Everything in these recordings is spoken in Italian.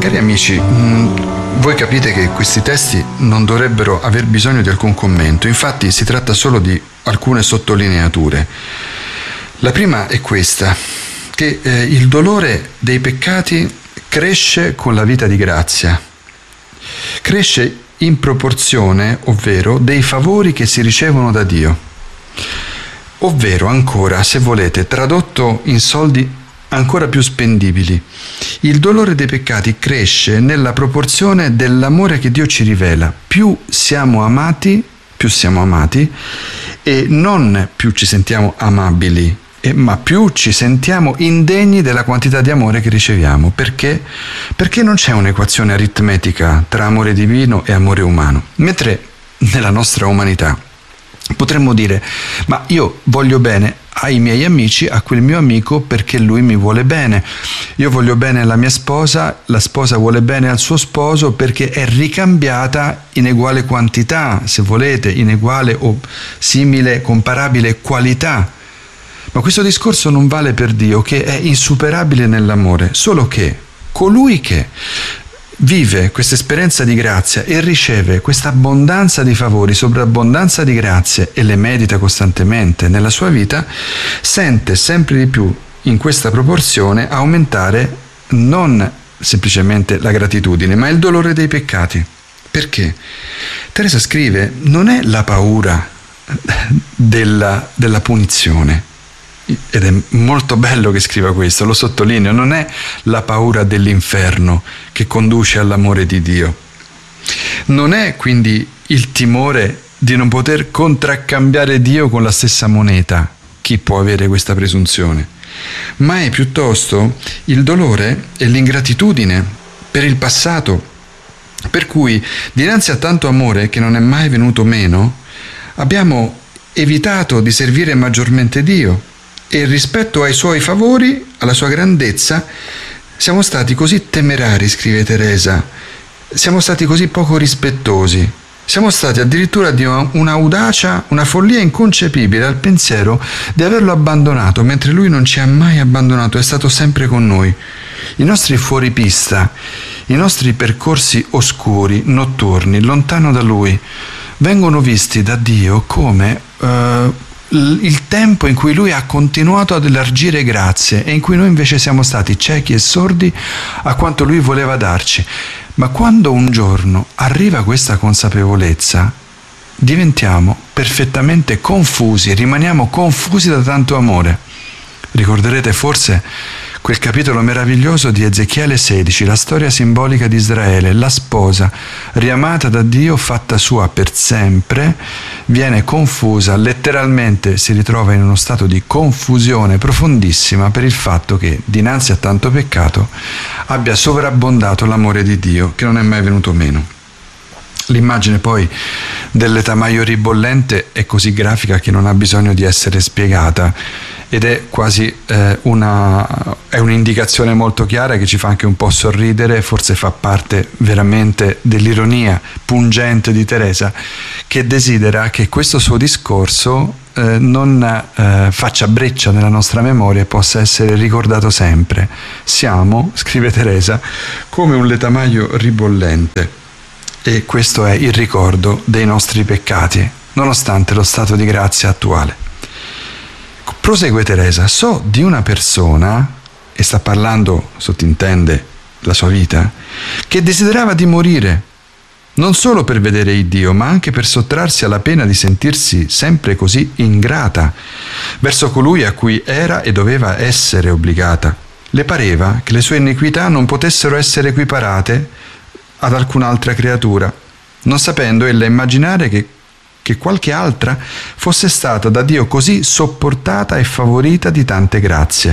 Cari amici, voi capite che questi testi non dovrebbero aver bisogno di alcun commento, infatti si tratta solo di alcune sottolineature. La prima è questa, che il dolore dei peccati cresce con la vita di grazia, cresce in proporzione, ovvero, dei favori che si ricevono da Dio. Ovvero, ancora, se volete, tradotto in soldi ancora più spendibili, il dolore dei peccati cresce nella proporzione dell'amore che Dio ci rivela. Più siamo amati e non più ci sentiamo amabili, ma più ci sentiamo indegni della quantità di amore che riceviamo. Perché? Perché non c'è un'equazione aritmetica tra amore divino e amore umano. Mentre nella nostra umanità potremmo dire: ma io voglio bene ai miei amici, a quel mio amico, perché lui mi vuole bene. Io voglio bene alla mia sposa, la sposa vuole bene al suo sposo, perché è ricambiata in uguale quantità, se volete, in uguale o simile, comparabile qualità. Ma questo discorso non vale per Dio, che è insuperabile nell'amore, solo che colui che vive questa esperienza di grazia e riceve questa abbondanza di favori, sovrabbondanza di grazie, e le medita costantemente nella sua vita, sente sempre di più in questa proporzione aumentare non semplicemente la gratitudine, ma il dolore dei peccati. Perché? Teresa scrive: non è la paura della punizione, ed è molto bello che scriva questo, lo sottolineo, non è la paura dell'inferno che conduce all'amore di Dio. Non è quindi il timore di non poter contraccambiare Dio con la stessa moneta. Chi può avere questa presunzione? Ma è piuttosto il dolore e l'ingratitudine per il passato, per cui dinanzi a tanto amore che non è mai venuto meno, abbiamo evitato di servire maggiormente Dio. E rispetto ai suoi favori, alla sua grandezza, siamo stati così temerari, scrive Teresa, siamo stati così poco rispettosi, siamo stati addirittura di un'audacia, una follia inconcepibile al pensiero di averlo abbandonato, mentre lui non ci ha mai abbandonato, è stato sempre con noi. I nostri fuoripista, i nostri percorsi oscuri, notturni, lontano da lui, vengono visti da Dio come il tempo in cui lui ha continuato ad elargire grazie e in cui noi invece siamo stati ciechi e sordi a quanto lui voleva darci. Ma quando un giorno arriva questa consapevolezza, diventiamo perfettamente confusi, rimaniamo confusi da tanto amore. Ricorderete forse quel capitolo meraviglioso di Ezechiele 16, la storia simbolica di Israele. La sposa, riamata da Dio, fatta sua per sempre, viene confusa, letteralmente si ritrova in uno stato di confusione profondissima per il fatto che, dinanzi a tanto peccato, abbia sovrabbondato l'amore di Dio, che non è mai venuto meno. L'immagine poi dell'etamaio ribollente è così grafica che non ha bisogno di essere spiegata, ed è quasi un'indicazione molto chiara che ci fa anche un po' sorridere, forse fa parte veramente dell'ironia pungente di Teresa, che desidera che questo suo discorso non faccia breccia nella nostra memoria e possa essere ricordato sempre. Siamo, scrive Teresa, come un letamaio ribollente, e questo è il ricordo dei nostri peccati, nonostante lo stato di grazia attuale. Prosegue Teresa: so di una persona, e sta parlando, sottintende, la sua vita, che desiderava di morire, non solo per vedere il Dio, ma anche per sottrarsi alla pena di sentirsi sempre così ingrata verso colui a cui era e doveva essere obbligata. Le pareva che le sue iniquità non potessero essere equiparate ad alcun'altra creatura, non sapendo ella immaginare che qualche altra fosse stata da Dio così sopportata e favorita di tante grazie.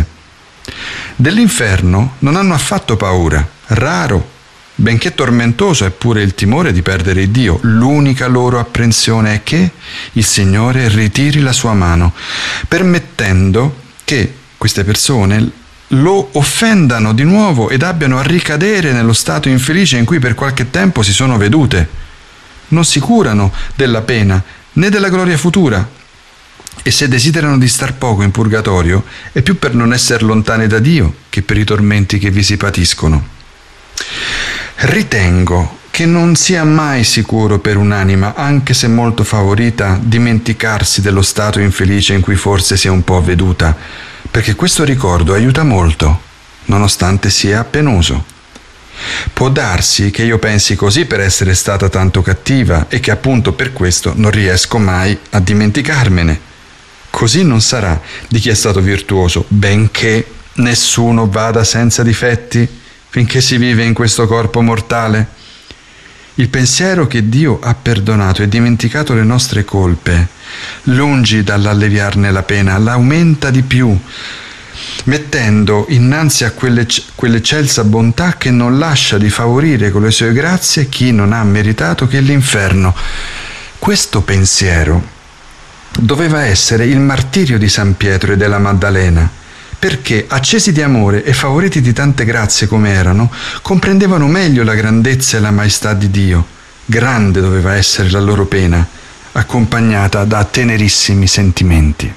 Dell'inferno non hanno affatto paura, raro, benché tormentoso è pure il timore di perdere Dio. L'unica loro apprensione è che il Signore ritiri la sua mano, permettendo che queste persone lo offendano di nuovo ed abbiano a ricadere nello stato infelice in cui per qualche tempo si sono vedute. Non si curano della pena né della gloria futura, e se desiderano di star poco in purgatorio è più per non essere lontane da Dio che per i tormenti che vi si patiscono. Ritengo che non sia mai sicuro per un'anima, anche se molto favorita, dimenticarsi dello stato infelice in cui forse si è un po' avveduta, perché questo ricordo aiuta molto, nonostante sia penoso. Può darsi che io pensi così per essere stata tanto cattiva e che appunto per questo non riesco mai a dimenticarmene. Così non sarà di chi è stato virtuoso, benché nessuno vada senza difetti finché si vive in questo corpo mortale. Il pensiero che Dio ha perdonato e dimenticato le nostre colpe, lungi dall'alleviarne la pena, l'aumenta di più, mettendo innanzi a quell'eccelsa bontà che non lascia di favorire con le sue grazie chi non ha meritato che l'inferno. Questo pensiero doveva essere il martirio di San Pietro e della Maddalena, perché, accesi di amore e favoriti di tante grazie come erano, comprendevano meglio la grandezza e la maestà di Dio. Grande doveva essere la loro pena, accompagnata da tenerissimi sentimenti.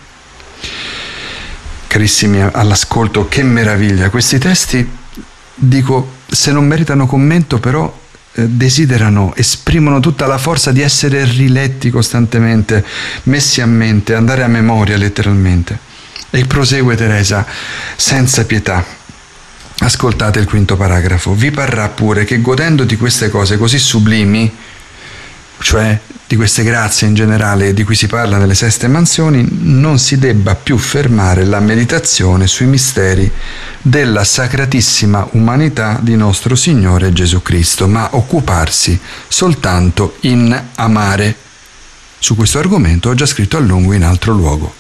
Carissimi all'ascolto, che meraviglia! Questi testi, dico, se non meritano commento, però desiderano, esprimono tutta la forza di essere riletti costantemente, messi a mente, andare a memoria letteralmente. E prosegue Teresa, senza pietà. Ascoltate il quinto paragrafo. Vi parrà pure che godendo di queste cose così sublimi, cioè di queste grazie in generale di cui si parla nelle seste mansioni, non si debba più fermare la meditazione sui misteri della sacratissima umanità di nostro Signore Gesù Cristo, ma occuparsi soltanto in amare. Su questo argomento ho già scritto a lungo in altro luogo.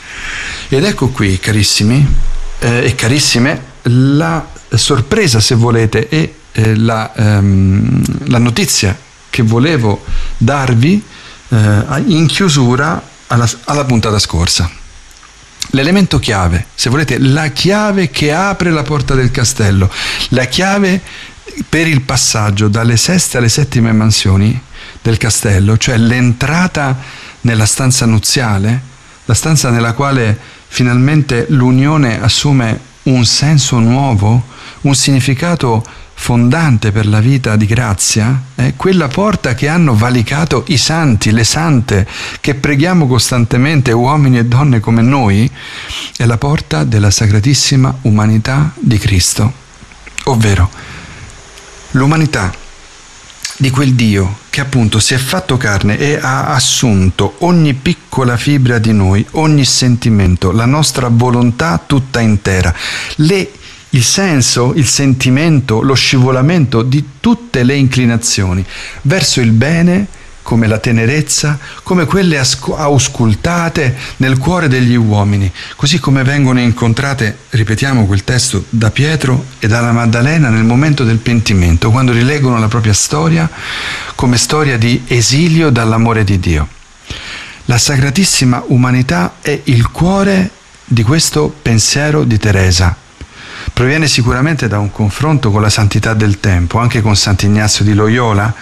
Ed ecco qui, carissimi e carissime, la sorpresa, se volete, e la notizia che volevo darvi in chiusura alla puntata scorsa. L'elemento chiave, se volete, la chiave che apre la porta del castello, la chiave per il passaggio dalle seste alle settime mansioni del castello, cioè l'entrata nella stanza nuziale, la stanza nella quale finalmente l'unione assume un senso nuovo, un significato fondante per la vita di grazia, quella porta che hanno valicato i santi, le sante, che preghiamo costantemente, uomini e donne come noi, è la porta della sacratissima umanità di Cristo, ovvero l'umanità di quel Dio che appunto si è fatto carne e ha assunto ogni piccola fibra di noi, ogni sentimento, la nostra volontà tutta intera, il senso, il sentimento, lo scivolamento di tutte le inclinazioni verso il bene, come la tenerezza, come quelle auscultate nel cuore degli uomini, così come vengono incontrate, ripetiamo quel testo, da Pietro e dalla Maddalena nel momento del pentimento, quando rileggono la propria storia come storia di esilio dall'amore di Dio. La sacratissima umanità è il cuore di questo pensiero di Teresa. Proviene sicuramente da un confronto con la santità del tempo, anche con Sant'Ignazio di Loyola,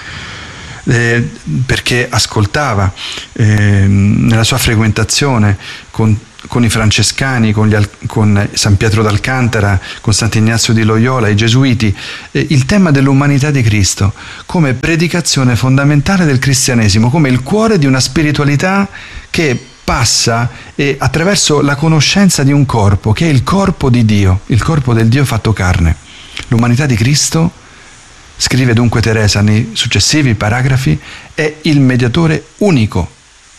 perché ascoltava nella sua frequentazione con i francescani, con San Pietro d'Alcantara, con Sant'Ignazio di Loyola, i gesuiti, il tema dell'umanità di Cristo come predicazione fondamentale del cristianesimo, come il cuore di una spiritualità che passa attraverso la conoscenza di un corpo, che è il corpo di Dio, il corpo del Dio fatto carne. L'umanità di Cristo, scrive dunque Teresa nei successivi paragrafi, è il mediatore unico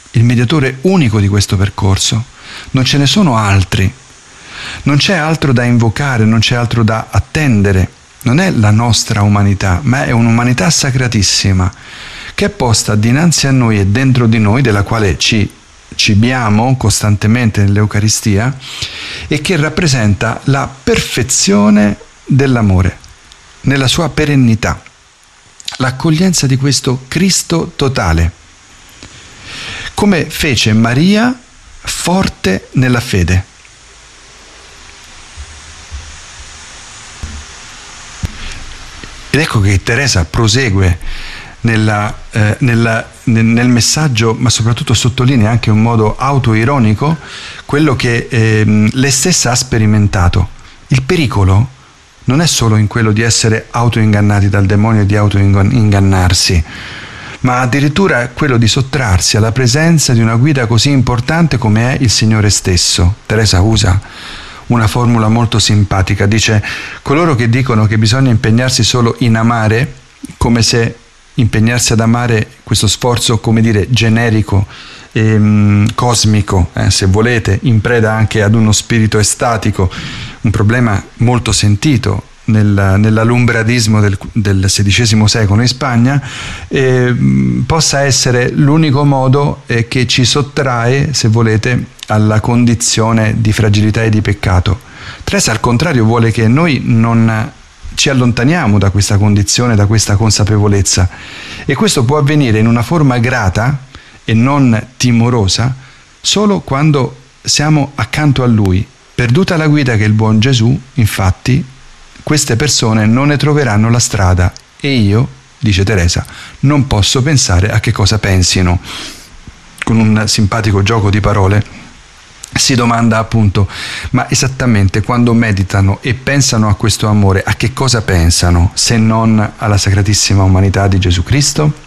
di questo percorso. Non ce ne sono altri, non c'è altro da invocare, non c'è altro da attendere. Non è la nostra umanità, ma è un'umanità sacratissima che è posta dinanzi a noi e dentro di noi, della quale ci cibiamo costantemente nell'Eucaristia, e che rappresenta la perfezione dell'amore nella sua perennità, l'accoglienza di questo Cristo totale, come fece Maria forte nella fede. Ed ecco che Teresa prosegue nel messaggio, ma soprattutto sottolinea anche in un modo autoironico quello che lei stessa ha sperimentato. Il pericolo non è solo in quello di essere autoingannati dal demonio e di autoingannarsi, ma addirittura è quello di sottrarsi alla presenza di una guida così importante come è il Signore stesso. Teresa usa una formula molto simpatica, dice: coloro che dicono che bisogna impegnarsi solo in amare, come se impegnarsi ad amare, questo sforzo, come dire, generico, cosmico, se volete, in preda anche ad uno spirito estatico, un problema molto sentito nell'alumbradismo del XVI secolo in Spagna, possa essere l'unico modo che ci sottrae, se volete, alla condizione di fragilità e di peccato. Teresa, al contrario, vuole che noi non ci allontaniamo da questa condizione, da questa consapevolezza, e questo può avvenire in una forma grata e non timorosa solo quando siamo accanto a Lui. Perduta la guida che è il buon Gesù, infatti, queste persone non ne troveranno la strada, e io, dice Teresa, non posso pensare a che cosa pensino. Con un simpatico gioco di parole si domanda appunto: ma esattamente quando meditano e pensano a questo amore, a che cosa pensano se non alla sacratissima umanità di Gesù Cristo?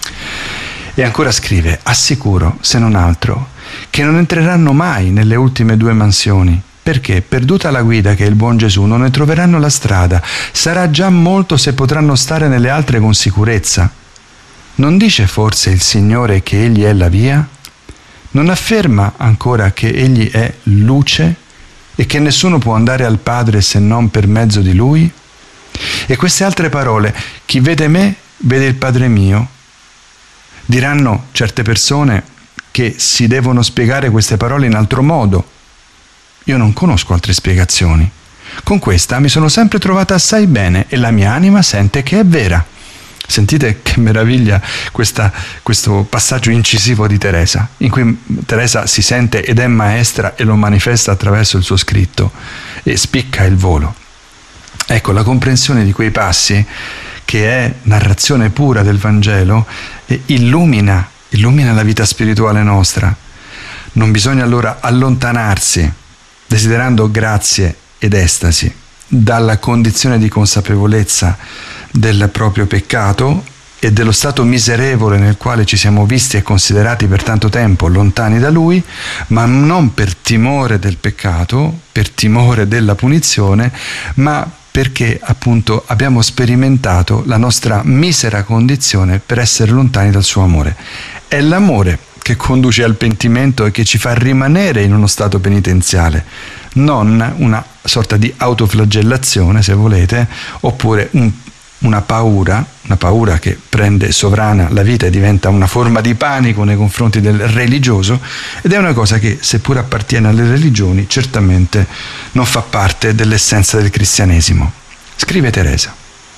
E ancora scrive: assicuro, se non altro, che non entreranno mai nelle ultime 2 mansioni, perché, perduta la guida che è il buon Gesù, non ne troveranno la strada. Sarà già molto se potranno stare nelle altre con sicurezza. Non dice forse il Signore che Egli è la via? Non afferma ancora che Egli è luce e che nessuno può andare al Padre se non per mezzo di Lui? E queste altre parole: chi vede me, vede il Padre mio. Diranno certe persone che si devono spiegare queste parole in altro modo. Io non conosco altre spiegazioni. Con questa mi sono sempre trovata assai bene e la mia anima sente che è vera. Sentite che meraviglia questo passaggio incisivo di Teresa, in cui Teresa si sente ed è maestra e lo manifesta attraverso il suo scritto e spicca il volo. Ecco, la comprensione di quei passi, che è narrazione pura del Vangelo, illumina la vita spirituale nostra. Non bisogna allora allontanarsi, desiderando grazie ed estasi, dalla condizione di consapevolezza del proprio peccato e dello stato miserevole nel quale ci siamo visti e considerati per tanto tempo lontani da Lui, ma non per timore del peccato, per timore della punizione, ma perché appunto abbiamo sperimentato la nostra misera condizione per essere lontani dal suo amore. È l'amore che conduce al pentimento e che ci fa rimanere in uno stato penitenziale, non una sorta di autoflagellazione, se volete, oppure una paura che prende sovrana la vita e diventa una forma di panico nei confronti del religioso, ed è una cosa che, seppur appartiene alle religioni, certamente non fa parte dell'essenza del cristianesimo. Scrive Teresa: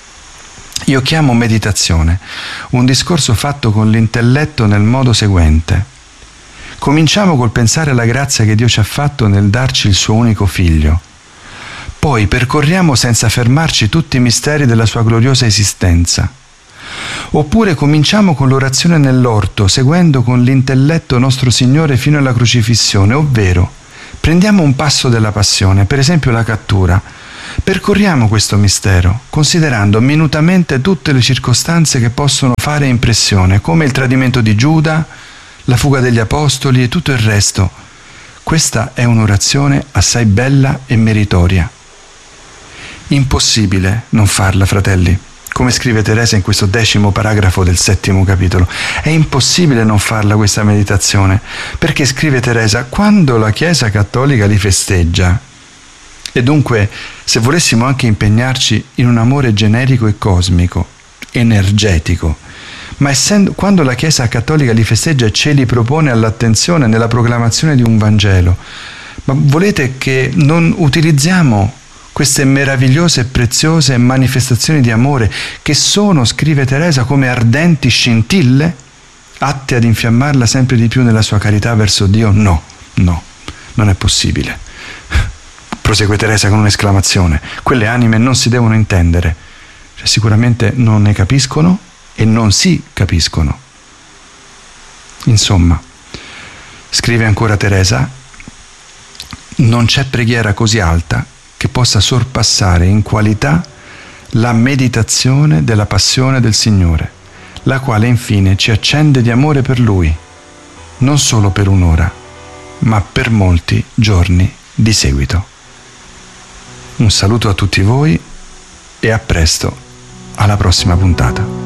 io chiamo meditazione un discorso fatto con l'intelletto nel modo seguente. Cominciamo col pensare alla grazia che Dio ci ha fatto nel darci il suo unico figlio. Poi percorriamo senza fermarci tutti i misteri della sua gloriosa esistenza. Oppure cominciamo con l'orazione nell'orto, seguendo con l'intelletto nostro Signore fino alla crocifissione, ovvero prendiamo un passo della passione, per esempio la cattura. Percorriamo questo mistero, considerando minutamente tutte le circostanze che possono fare impressione, come il tradimento di Giuda, la fuga degli apostoli e tutto il resto. Questa è un'orazione assai bella e meritoria. Impossibile non farla, fratelli. Come scrive Teresa in questo 10° paragrafo del 7° capitolo, è impossibile non farla questa meditazione, perché, scrive Teresa, quando la Chiesa Cattolica li festeggia, e dunque se volessimo anche impegnarci in un amore generico e cosmico, energetico, ma quando la Chiesa Cattolica li festeggia e ce li propone all'attenzione nella proclamazione di un Vangelo, ma volete che non utilizziamo queste meravigliose e preziose manifestazioni di amore che sono, scrive Teresa, come ardenti scintille atte ad infiammarla sempre di più nella sua carità verso Dio? No, non è possibile. Prosegue Teresa con un'esclamazione: quelle anime non si devono intendere, cioè, sicuramente non ne capiscono e non si capiscono. Insomma, scrive ancora Teresa, non c'è preghiera così alta che possa sorpassare in qualità la meditazione della passione del Signore, la quale infine ci accende di amore per Lui, non solo per un'ora, ma per molti giorni di seguito. Un saluto a tutti voi e a presto, alla prossima puntata.